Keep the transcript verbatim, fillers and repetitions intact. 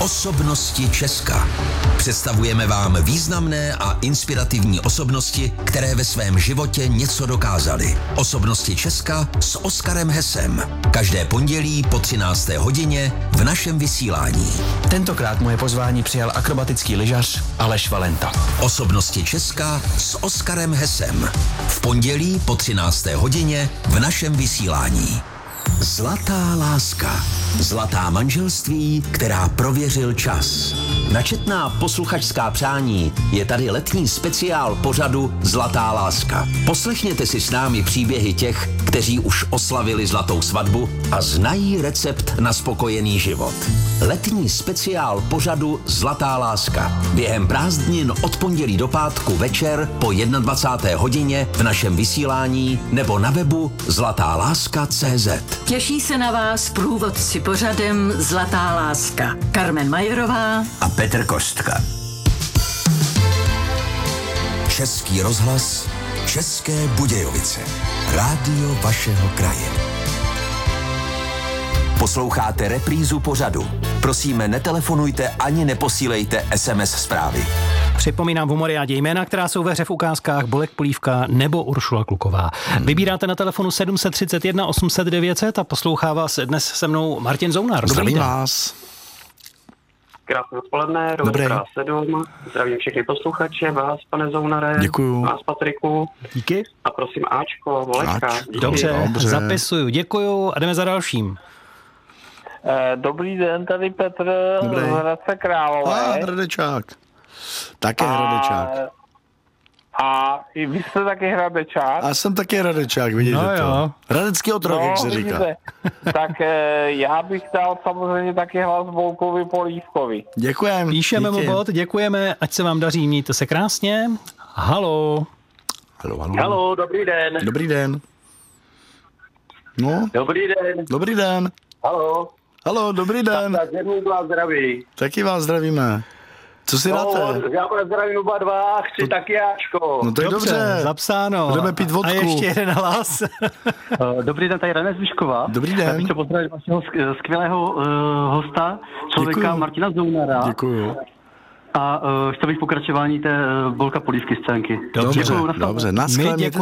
Osobnosti Česka. Představujeme vám významné a inspirativní osobnosti, které ve svém životě něco dokázaly. Osobnosti Česka s Oskarem Hesem. Každé pondělí po třinácté hodině v našem vysílání. Tentokrát moje pozvání přijal akrobatický lyžař Aleš Valenta. Osobnosti Česka s Oskarem Hesem. V pondělí po třinácté hodině v našem vysílání. Zlatá láska. Zlatá manželství, která prověřil čas. Na četná posluchačská přání je tady letní speciál pořadu Zlatá láska. Poslechněte si s námi příběhy těch, kteří už oslavili zlatou svatbu a znají recept na spokojený život. Letní speciál pořadu Zlatá láska. Během prázdnin od pondělí do pátku večer po dvacáté jedné hodině v našem vysílání nebo na webu zlatá láska tečka cé zet. Těší se na vás průvodci pořadem Zlatá láska. Karmen Majerová a Petr Kostka. Český rozhlas, České Budějovice. Rádio vašeho kraje. Posloucháte reprízu pořadu. Prosíme, netelefonujte ani neposílejte es em es zprávy. Připomínám v humoriádě jména, která jsou ve hře v ukázkách Bolek Polívka nebo Uršula Kluková. Hmm. Vybíráte na telefonu sedm set třicet jedna osm set devět set a poslouchá vás dnes se mnou Martin Zounar. Zdravím vás. Krásné odpoledne, Rovka sedm. Zdravím všechny posluchače, vás, pane Zounare. Děkuju. Vás, Patriku. Díky. A prosím Ačko, Volečka. Ačko. Dobře, Dobře, zapisuju. Děkuju a jdeme za dalším. Dobrý den, tady Petr z Hradce Králové. A, Hradečák. Také a, Hradečák. A i vy jste taky Hradečák? A jsem taky Hradečák, vidíte no, to. Jo. Hradecký otrok, no, jak se vidíte. říká. Tak já bych dal samozřejmě taky hlas Bolkovi Polívkovi. Děkujem. Píšeme díky. mu bod, děkujeme, ať se vám daří, mějte se krásně. Halo. Halo, halo. Halo, dobrý den. Dobrý den. No. Dobrý den. Dobrý den. Halo. Halo, dobrý den. Tak, tak vás zdraví. Taky vás zdravíme. Co si dáte? No, já vás zdravím oba dva, chci to... taky Ačko. No to je dobře, dobře. Zapsáno. Budeme pít vodku. A ještě jeden hlas. Dobrý den, tady René Zvyšková. Dobrý den. Já bych chtěl pozdravit vašeho skvělého uh, hosta, člověka Děkuju. Martina Zounara. Děkuju. A uh, chtěl bych pokračování té uh, Bolka Polívky scénky. Dobře, Děkuju, dobře. Na